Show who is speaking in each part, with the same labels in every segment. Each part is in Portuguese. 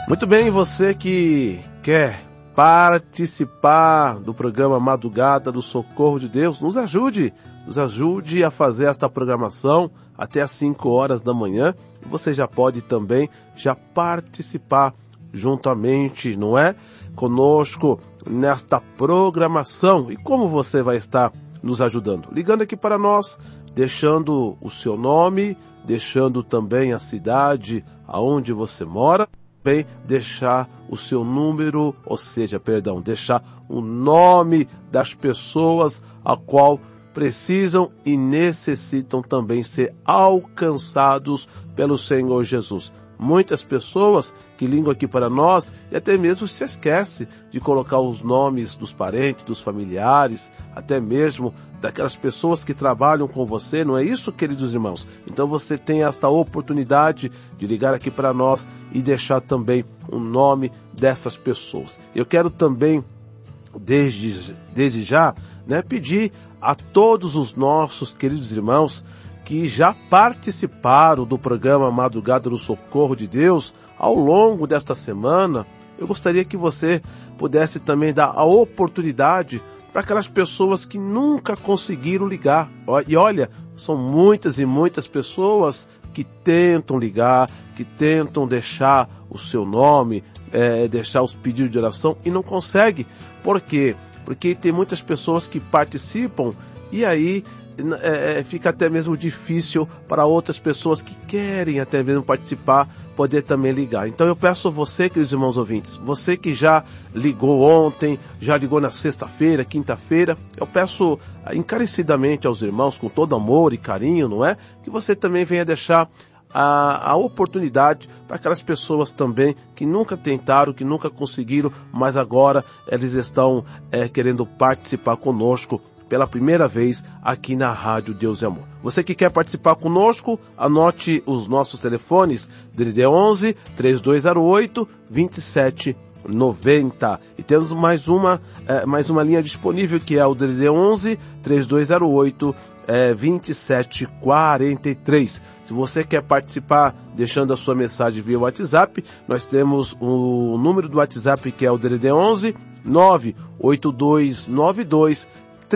Speaker 1: Muito bem, você que quer participar do programa Madrugada do Socorro de Deus, nos ajude a fazer esta programação até às 5 horas da manhã. E você já pode também participar juntamente, não é? Conosco nesta programação. E como você vai estar nos ajudando? Ligando aqui para nós, deixando o seu nome, deixando também a cidade aonde você mora, também deixar o seu número, deixar o nome das pessoas a qual precisam e necessitam também ser alcançados pelo Senhor Jesus. Muitas pessoas que ligam aqui para nós e até mesmo se esquece de colocar os nomes dos parentes, dos familiares, até mesmo daquelas pessoas que trabalham com você, não é isso, queridos irmãos? Então você tem esta oportunidade de ligar aqui para nós e deixar também o nome dessas pessoas. Eu quero também, desde já, pedir a todos os nossos queridos irmãos que já participaram do programa Madrugada do Socorro de Deus ao longo desta semana. Eu gostaria que você pudesse também dar a oportunidade para aquelas pessoas que nunca conseguiram ligar. E olha, são muitas e muitas pessoas que tentam ligar, que tentam deixar o seu nome, deixar os pedidos de oração e não conseguem. Por quê? Porque tem muitas pessoas que participam e aí fica até mesmo difícil para outras pessoas que querem até mesmo participar, poder também ligar. Então eu peço a você, queridos irmãos ouvintes, você que já ligou ontem, já ligou na sexta-feira, quinta-feira, eu peço encarecidamente aos irmãos, com todo amor e carinho, não é? Que você também venha deixar a oportunidade para aquelas pessoas também que nunca tentaram, que nunca conseguiram, mas agora eles estão querendo participar conosco pela primeira vez aqui na Rádio Deus e Amor. Você que quer participar conosco, anote os nossos telefones, DDD 11 3208 2790. E temos mais uma linha disponível, que é o DDD 11 3208 2743. Se você quer participar deixando a sua mensagem via WhatsApp, nós temos o número do WhatsApp, que é o DDD 11 98292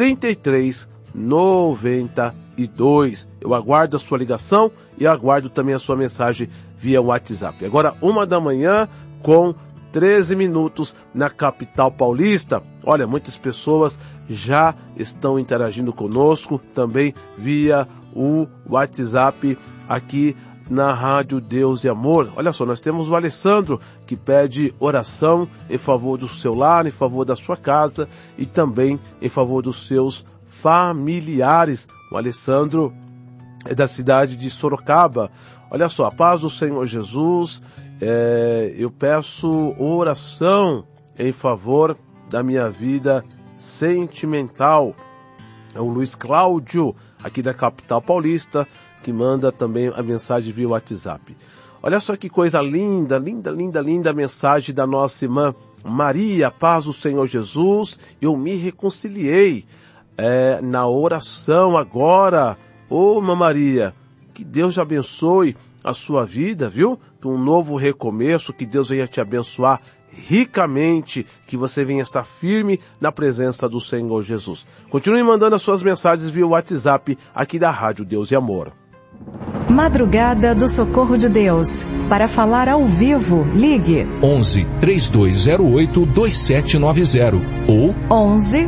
Speaker 1: 3392. Eu aguardo a sua ligação e aguardo também a sua mensagem via WhatsApp. Agora, 1h com 13 minutos na capital paulista. Olha, muitas pessoas já estão interagindo conosco também via o WhatsApp aqui na Rádio Deus e Amor. Olha só, nós temos o Alessandro, que pede oração em favor do seu lar, em favor da sua casa e também em favor dos seus familiares. O Alessandro é da cidade de Sorocaba. Olha só, a paz do Senhor Jesus, eu peço oração em favor da minha vida sentimental. É o Luiz Cláudio, aqui da capital paulista, que manda também a mensagem via WhatsApp. Olha só que coisa linda, linda, linda, linda a mensagem da nossa irmã Maria, paz do Senhor Jesus, eu me reconciliei na oração agora. Ô, irmã Maria, que Deus abençoe a sua vida, viu? Um novo recomeço, que Deus venha te abençoar ricamente, que você venha estar firme na presença do Senhor Jesus. Continue mandando as suas mensagens via WhatsApp aqui da Rádio Deus e Amor.
Speaker 2: Madrugada do Socorro de Deus. Para falar ao vivo, ligue
Speaker 3: 11 3208 2790 ou
Speaker 2: 11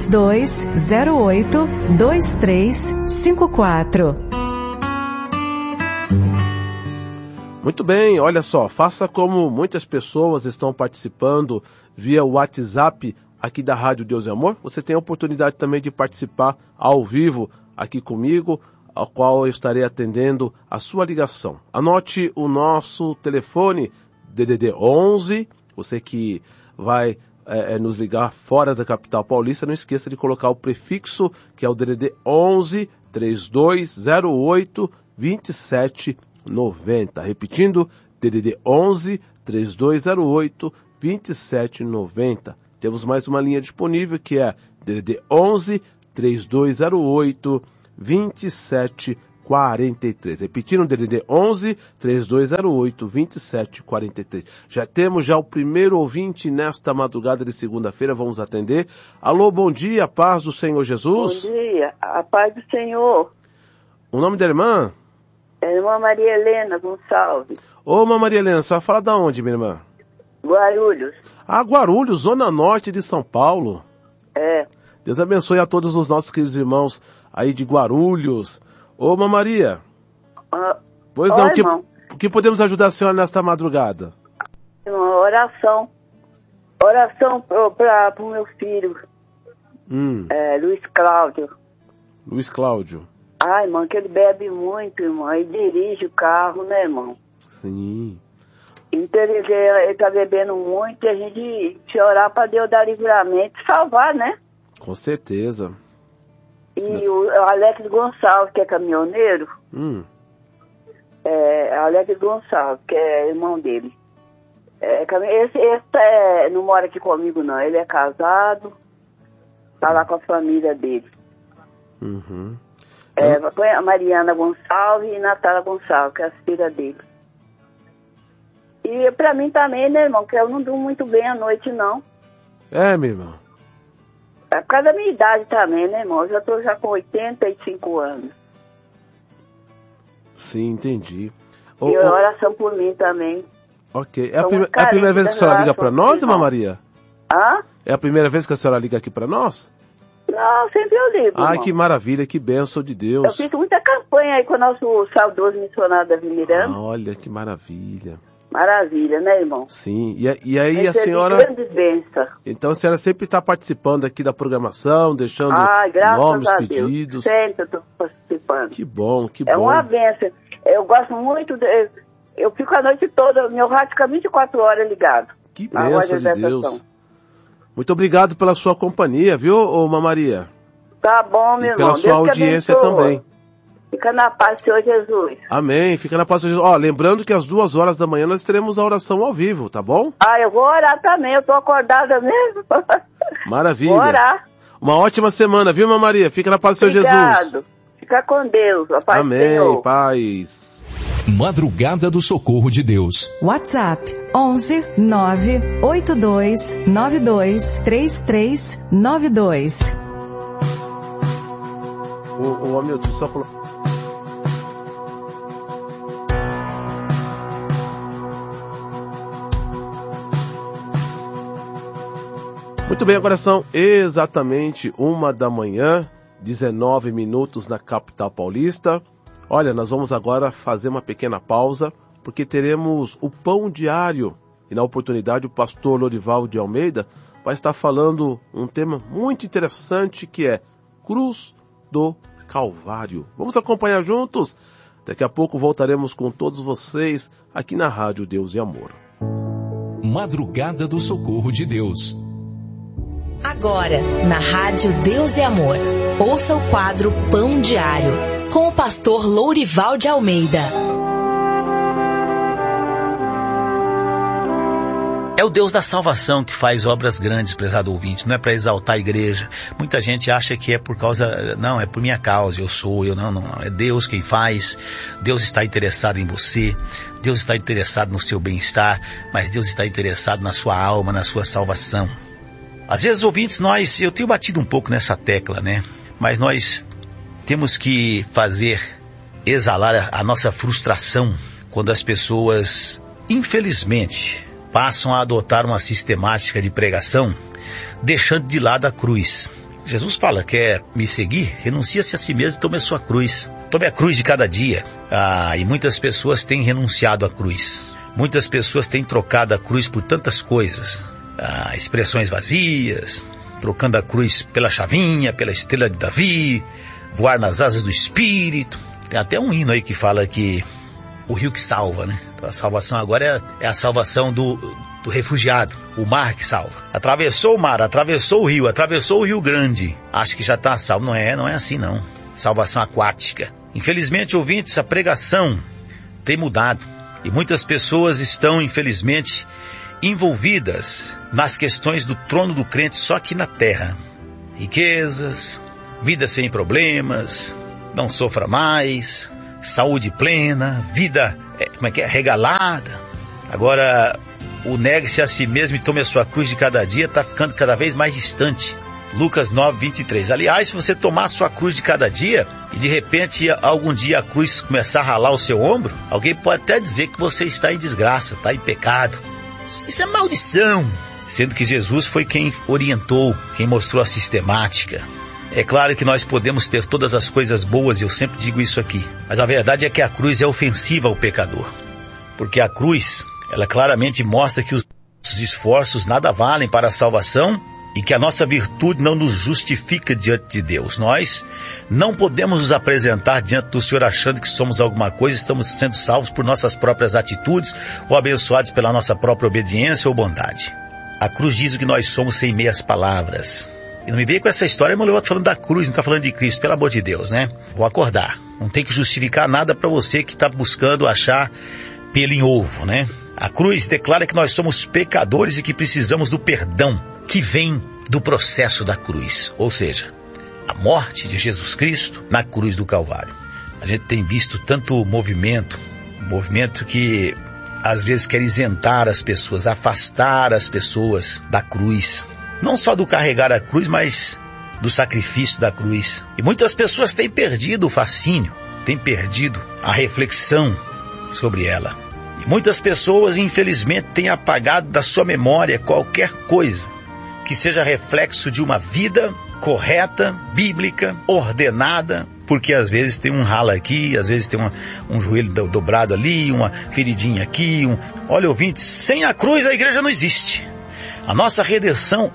Speaker 2: 3208 2354.
Speaker 1: Muito bem, olha só, faça como muitas pessoas estão participando via WhatsApp aqui da Rádio Deus e Amor. Você tem a oportunidade também de participar ao vivo aqui comigo, ao qual eu estarei atendendo a sua ligação. Anote o nosso telefone, DDD 11, você que vai nos ligar fora da capital paulista, não esqueça de colocar o prefixo, que é o DDD 11 3208 2790. Repetindo, DDD 11 3208 2790. Temos mais uma linha disponível, que é DDD 11 3208 27 2743. Repetindo, DDD 11 3208 2743. Já temos o primeiro ouvinte nesta madrugada de segunda-feira, vamos atender. Alô, bom dia, paz do Senhor Jesus.
Speaker 4: Bom dia, a paz do Senhor.
Speaker 1: O nome da irmã?
Speaker 4: É a irmã Maria Helena Gonçalves.
Speaker 1: Ô, irmã Maria Helena, você vai falar da onde, minha irmã?
Speaker 4: Guarulhos.
Speaker 1: Ah, Guarulhos, zona norte de São Paulo.
Speaker 4: É.
Speaker 1: Deus abençoe a todos os nossos queridos irmãos aí de Guarulhos. Ô, irmã Maria. Pois não, o que podemos ajudar a senhora nesta madrugada?
Speaker 4: Oração. Oração para o meu filho. Luiz Cláudio.
Speaker 1: Luiz Cláudio.
Speaker 4: Ai, irmão, que ele bebe muito, irmão. E dirige o carro, né, irmão?
Speaker 1: Sim.
Speaker 4: Então ele tá bebendo muito e a gente orar para Deus dar livramento, salvar, né?
Speaker 1: Com certeza.
Speaker 4: E o Alex Gonçalves, que é caminhoneiro. Alex Gonçalves, que é irmão dele. Esse não mora aqui comigo, não. Ele é casado, tá lá com a família dele. Põe a Mariana Gonçalves e Natália Gonçalves, que é a filha dele. E pra mim também, né, irmão, que eu não durmo muito bem à noite, não.
Speaker 1: É, meu irmão.
Speaker 4: É por causa da minha idade também, né, irmão? Eu já tô com 85 anos.
Speaker 1: Sim, entendi.
Speaker 4: E oração por mim também.
Speaker 1: Ok. É a primeira vez que a senhora liga pra nós, irmã Maria?
Speaker 4: Hã?
Speaker 1: É a primeira vez que a senhora liga aqui pra nós?
Speaker 4: Não, sempre eu ligo,
Speaker 1: Ai,
Speaker 4: irmão.
Speaker 1: Que maravilha, que bênção de Deus.
Speaker 4: Eu fiz muita campanha aí com o nosso saudoso missionário Davi Miranda.
Speaker 1: Olha, que maravilha.
Speaker 4: Maravilha, né, irmão?
Speaker 1: Sim, e aí a senhora...
Speaker 4: grandes bênçãos.
Speaker 1: Então a senhora sempre está participando aqui da programação, deixando nomes, pedidos.
Speaker 4: Sempre eu estou participando.
Speaker 1: Que bom, que bom.
Speaker 4: É uma bênção. Eu gosto muito, eu fico a noite toda, meu rádio fica 24 horas ligado.
Speaker 1: Que bênção de Deus. Muito obrigado pela sua companhia, viu, irmã Maria?
Speaker 4: Tá bom, meu irmão.
Speaker 1: Pela sua audiência também.
Speaker 4: Fica na paz, Senhor Jesus.
Speaker 1: Amém, fica na paz, Senhor Jesus. Lembrando que às 2 horas da manhã nós teremos a oração ao vivo, tá bom?
Speaker 4: Eu vou orar também, eu tô acordada mesmo.
Speaker 1: Maravilha.
Speaker 4: Vou orar.
Speaker 1: Uma ótima semana, viu, irmã Maria? Fica na paz do Senhor Jesus.
Speaker 4: Fica com Deus, a paz
Speaker 1: Amém,
Speaker 4: do Senhor.
Speaker 1: paz.
Speaker 3: Madrugada do Socorro de Deus.
Speaker 2: WhatsApp 11 982 92 3392.
Speaker 1: Ô, Hamilton, só falou. Muito bem, agora são exatamente 1h, 19 minutos na capital paulista. Olha, nós vamos agora fazer uma pequena pausa, porque teremos o Pão Diário. E na oportunidade o pastor Lorival de Almeida vai estar falando um tema muito interessante que é Cruz do Calvário. Vamos acompanhar juntos? Daqui a pouco voltaremos com todos vocês aqui na Rádio Deus e Amor.
Speaker 3: Madrugada do Socorro de Deus.
Speaker 5: Agora, na Rádio Deus e Amor, ouça o quadro Pão Diário, com o pastor Lourival de Almeida.
Speaker 6: É o Deus da salvação que faz obras grandes, prezado ouvinte, não é para exaltar a igreja. Muita gente acha que é por causa, não, é por minha causa, não, é Deus quem faz. Deus está interessado em você, Deus está interessado no seu bem-estar, mas Deus está interessado na sua alma, na sua salvação. Às vezes, ouvintes, eu tenho batido um pouco nessa tecla, né? Mas nós temos que fazer exalar a nossa frustração quando as pessoas, infelizmente, passam a adotar uma sistemática de pregação, deixando de lado a cruz. Jesus fala, quer me seguir? Renuncia-se a si mesmo e tome a sua cruz. Tome a cruz de cada dia. E muitas pessoas têm renunciado à cruz. Muitas pessoas têm trocado a cruz por tantas coisas. Expressões vazias, trocando a cruz pela chavinha, pela estrela de Davi, voar nas asas do Espírito. Tem até um hino aí que fala que o rio que salva, né? A salvação agora é a salvação do refugiado, o mar que salva. Atravessou o mar, atravessou o rio Grande. Acho que já está salvo. Não é assim não. Salvação aquática. Infelizmente, ouvintes, a pregação tem mudado. E muitas pessoas estão, infelizmente, envolvidas nas questões do trono do crente só aqui na terra. Riquezas, vida sem problemas, não sofra mais, saúde plena, vida, regalada. Agora, o negue-se a si mesmo e tome a sua cruz de cada dia está ficando cada vez mais distante. Lucas 9, 23. Aliás, se você tomar a sua cruz de cada dia e de repente algum dia a cruz começar a ralar o seu ombro, alguém pode até dizer que você está em desgraça, está em pecado. Isso é maldição. Sendo que Jesus foi quem orientou, quem mostrou a sistemática. É claro que nós podemos ter todas as coisas boas, e eu sempre digo isso aqui, mas a verdade é que a cruz é ofensiva ao pecador. Porque a cruz, ela claramente mostra que os nossos esforços nada valem para a salvação e que a nossa virtude não nos justifica diante de Deus. Nós não podemos nos apresentar diante do Senhor achando que somos alguma coisa, estamos sendo salvos por nossas próprias atitudes ou abençoados pela nossa própria obediência ou bondade. A cruz diz o que nós somos sem meias palavras. E não me veio com essa história, mas eu estou falando da cruz, não está falando de Cristo, pelo amor de Deus, né? Vou acordar. Não tem que justificar nada para você que está buscando achar pelo em ovo, né? A cruz declara que nós somos pecadores e que precisamos do perdão que vem do processo da cruz. Ou seja, a morte de Jesus Cristo na cruz do Calvário. A gente tem visto tanto movimento que às vezes quer isentar as pessoas, afastar as pessoas da cruz. Não só do carregar a cruz, mas do sacrifício da cruz. E muitas pessoas têm perdido o fascínio, têm perdido a reflexão sobre ela. E muitas pessoas, infelizmente, têm apagado da sua memória qualquer coisa que seja reflexo de uma vida correta, bíblica, ordenada, porque às vezes tem um ralo aqui, às vezes tem um joelho dobrado ali, uma feridinha aqui. Olha, ouvinte, sem a cruz a igreja não existe. A nossa redenção,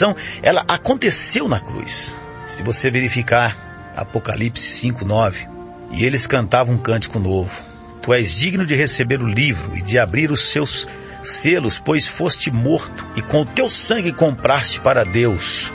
Speaker 6: ela aconteceu na cruz. Se você verificar Apocalipse 5:9, e eles cantavam um cântico novo. Tu és digno de receber o livro e de abrir os seus selos, pois foste morto e com o teu sangue compraste para Deus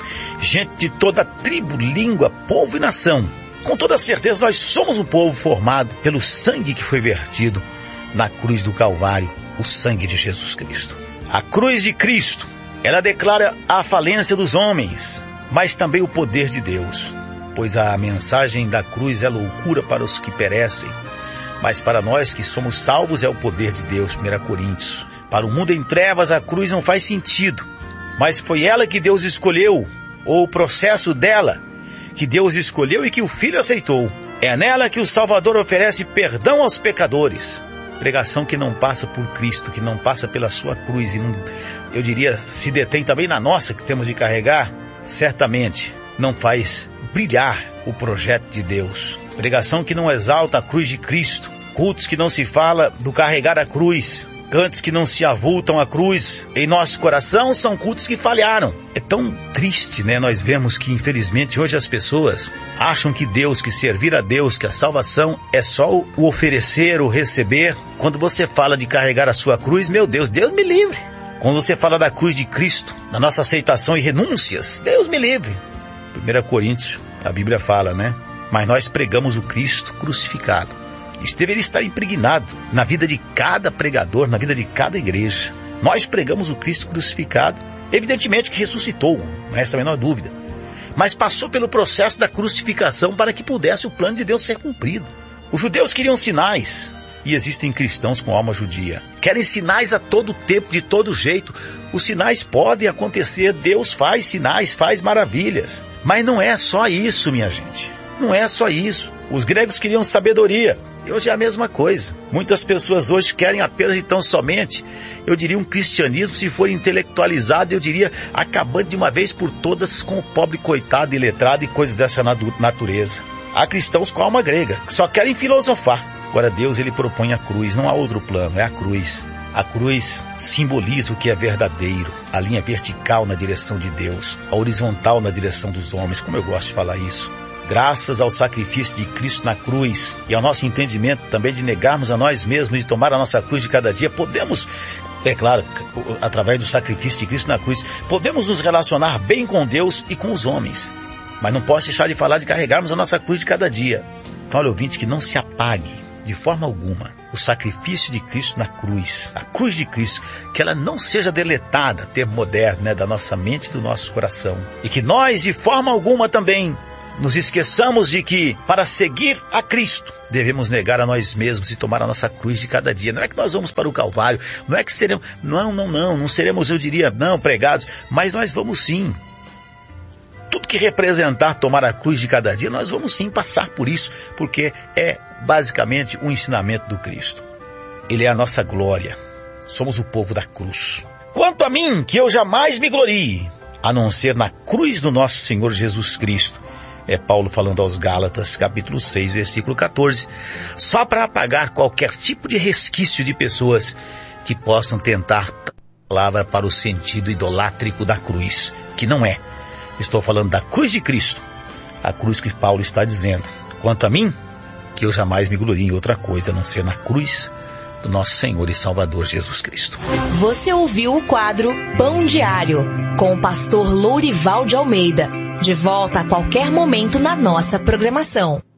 Speaker 6: gente de toda tribo, língua, povo e nação. Com toda certeza nós somos um povo formado pelo sangue que foi vertido na cruz do Calvário, o sangue de Jesus Cristo. A cruz de Cristo, ela declara a falência dos homens, mas também o poder de Deus, pois a mensagem da cruz é loucura para os que perecem, mas para nós que somos salvos é o poder de Deus. 1 Coríntios. Para o mundo em trevas a cruz não faz sentido, mas foi ela que Deus escolheu, ou o processo dela que Deus escolheu e que o Filho aceitou. É nela que o Salvador oferece perdão aos pecadores. Pregação que não passa por Cristo, que não passa pela sua cruz e não, eu diria, se detém também na nossa que temos de carregar, certamente não faz brilhar o projeto de Deus. Pregação que não exalta a cruz de Cristo, cultos que não se fala do carregar a cruz, cantos que não se avultam a cruz em nosso coração, são cultos que falharam. É tão triste, né? Nós vemos que infelizmente hoje as pessoas acham que Deus, que servir a Deus, que a salvação é só o oferecer, o receber. Quando você fala de carregar a sua cruz, meu Deus, Deus me livre. Quando você fala da cruz de Cristo, da nossa aceitação e renúncias, Deus me livre. 1 Coríntios, a Bíblia fala, né? Mas nós pregamos o Cristo crucificado. Isso deveria estar impregnado na vida de cada pregador, na vida de cada igreja. Nós pregamos o Cristo crucificado, evidentemente que ressuscitou, não é essa a menor dúvida, mas passou pelo processo da crucificação para que pudesse o plano de Deus ser cumprido. Os judeus queriam sinais, e existem cristãos com alma judia. Querem sinais a todo tempo, de todo jeito. Os sinais podem acontecer, Deus faz sinais, faz maravilhas. Mas não é só isso, minha gente. Não é só isso. Os gregos queriam sabedoria. E hoje é a mesma coisa. Muitas pessoas hoje querem apenas e tão somente, eu diria, um cristianismo, se for intelectualizado, eu diria, acabando de uma vez por todas com o pobre coitado e letrado e coisas dessa natureza. Há cristãos com alma grega, que só querem filosofar. Agora Deus, ele propõe a cruz, não há outro plano, é a cruz. A cruz simboliza o que é verdadeiro, a linha vertical na direção de Deus, a horizontal na direção dos homens, como eu gosto de falar isso. Graças ao sacrifício de Cristo na cruz e ao nosso entendimento também de negarmos a nós mesmos e de tomar a nossa cruz de cada dia, podemos, é claro, através do sacrifício de Cristo na cruz, podemos nos relacionar bem com Deus e com os homens. Mas não posso deixar de falar de carregarmos a nossa cruz de cada dia. Então, olha, ouvinte, que não se apague de forma alguma o sacrifício de Cristo na cruz, a cruz de Cristo, que ela não seja deletada, termo moderno, né, da nossa mente e do nosso coração. E que nós, de forma alguma também, nos esqueçamos de que, para seguir a Cristo, devemos negar a nós mesmos e tomar a nossa cruz de cada dia. Não é que nós vamos para o Calvário, não é que seremos, não seremos, eu diria, pregados, mas nós vamos sim. Tudo que representar tomar a cruz de cada dia, nós vamos sim passar por isso, porque é basicamente o ensinamento do Cristo. Ele é a nossa glória. Somos o povo da cruz. Quanto a mim, que eu jamais me glorie, a não ser na cruz do nosso Senhor Jesus Cristo. É Paulo falando aos Gálatas, capítulo 6, versículo 14. Só para apagar qualquer tipo de resquício de pessoas que possam tentar a palavra para o sentido idolátrico da cruz, que não é. Estou falando da cruz de Cristo, a cruz que Paulo está dizendo. Quanto a mim, que eu jamais me glorie em outra coisa, a não ser na cruz do nosso Senhor e Salvador Jesus Cristo.
Speaker 5: Você ouviu o quadro Pão Diário, com o pastor Lourival de Almeida. De volta a qualquer momento na nossa programação.